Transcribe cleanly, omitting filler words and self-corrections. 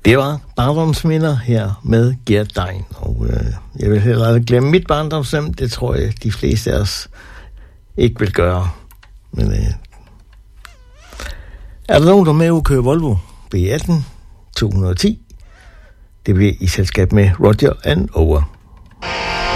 Det var barndomsminder her med Gert Dein, og jeg vil heller aldrig glemme mit barndomshjem. Det tror jeg, de fleste af os ikke vil gøre. Men er der nogen, der med at køre Volvo B18 210? Det bliver i selskab med Roger and Over.